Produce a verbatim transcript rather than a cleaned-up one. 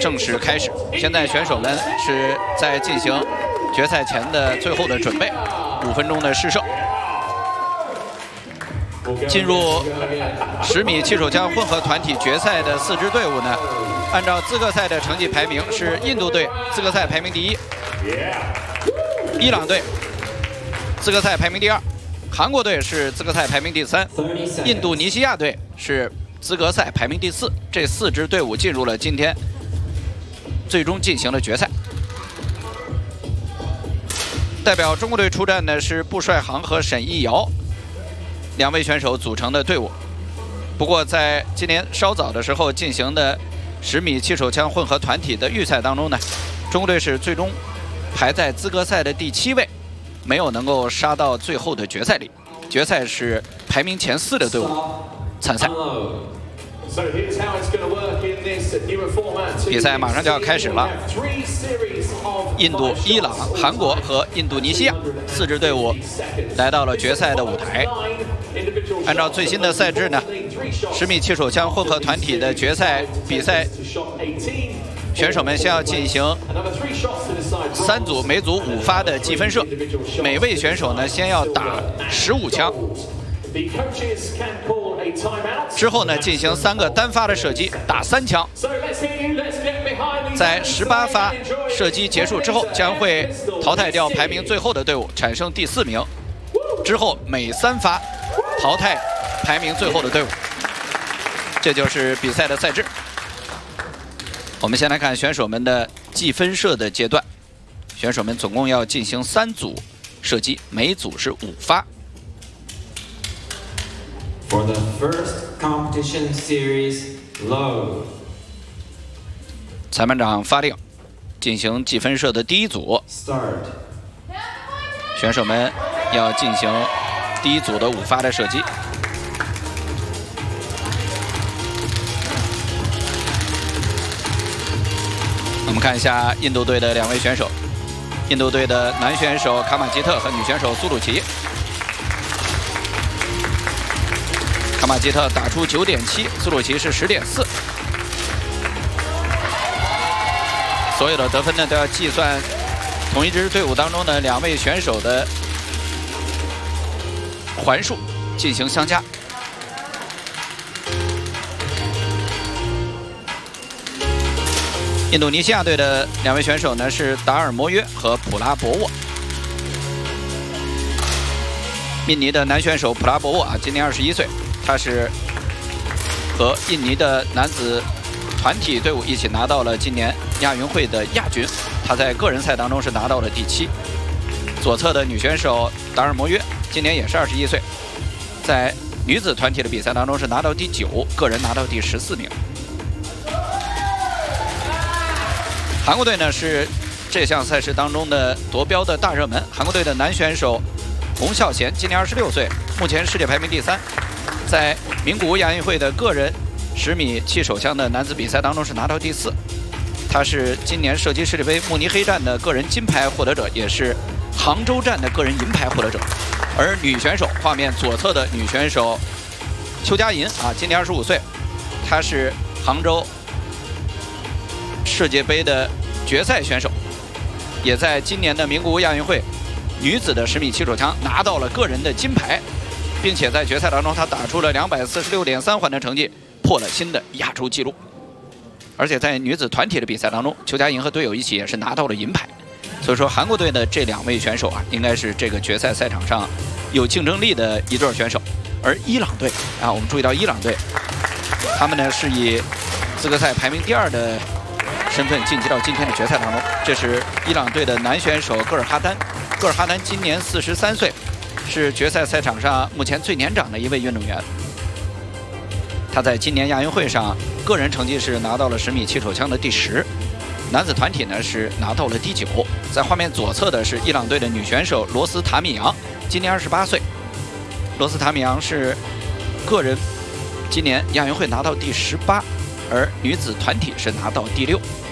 正式开始。现在选手们是在进行决赛前的最后的准备，五分钟的试射。进入十米气手枪混合团体决赛的四支队伍呢，按照资格赛的成绩排名是印度队资格赛排名第一，伊朗队资格赛排名第二，韩国队是资格赛排名第三，印度尼西亚队是资格赛排名第四。这四支队伍进入了今天最终进行了决赛。代表中国队出战的是布帅航和沈艺瑶两位选手组成的队伍。不过，在今年稍早的时候进行的十米气手枪混合团体的预赛当中呢，中国队是最终排在资格赛的第七位，没有能够杀到最后的决赛里。决赛是排名前四的队伍参赛。比赛马上就要开始了，印度、伊朗、韩国和印度尼西亚四支队伍来到了决赛的舞台。按照最新的赛制呢，十米气手枪混合团体的决赛比赛，选手们先要进行三组，每组五发的计分射，每位选手呢先要打十五枪。之后呢，进行三个单发的射击，打三枪。在十八发射击结束之后，将会淘汰掉排名最后的队伍，产生第四名。之后每三发淘汰排名最后的队伍。这就是比赛的赛制。我们先来看选手们的计分射的阶段，选手们总共要进行三组射击，每组是五发。 For the first competition series, load. 裁判长发令，进行计分射的第一组。 Start. 选手们要进行第一组的五发的射击。我们看一下印度队的两位选手，印度队的男选手卡马吉特和女选手苏鲁奇。卡马吉特打出 九点七， 苏鲁奇是 十点四。所有的得分呢都要计算同一支队伍当中的两位选手的环数进行相加。印度尼西亚队的两位选手呢是达尔摩约和普拉博沃。印尼的男选手普拉博沃啊，今年二十一岁。他是和印尼的男子团体队伍一起拿到了今年亚运会的亚军，他在个人赛当中是拿到了第七。左侧的女选手达尔摩约今年也是二十一岁，在女子团体的比赛当中是拿到第九，个人拿到第十四名。韩国队呢是这项赛事当中的夺标的大热门，韩国队的男选手洪孝贤今年二十六岁，目前世界排名第三。在名古屋亚运会的个人十米气手枪的男子比赛当中是拿到第四，他是今年射击世界杯慕尼黑站的个人金牌获得者，也是杭州站的个人银牌获得者。而女选手，画面左侧的女选手邱佳莹啊，今年二十五岁，她是杭州世界杯的决赛选手，也在今年的名古屋亚运会女子的十米气手枪拿到了个人的金牌。并且在决赛当中，他打出了两百四十六点三环的成绩，破了新的亚洲纪录。而且在女子团体的比赛当中，邱佳莹和队友一起也是拿到了银牌。所以说，韩国队的这两位选手啊，应该是这个决赛赛场上有竞争力的一对选手。而伊朗队啊，我们注意到伊朗队，他们呢是以资格赛排名第二的身份晋级到今天的决赛当中。这是伊朗队的男选手戈尔哈丹，戈尔哈丹今年四十三岁。是决赛赛场上目前最年长的一位运动员。他在今年亚运会上个人成绩是拿到了十米气手枪的第十，男子团体呢是拿到了第九。在画面左侧的是伊朗队的女选手罗斯塔米扬，今年二十八岁。罗斯塔米扬是个人今年亚运会拿到第十八，而女子团体是拿到第六。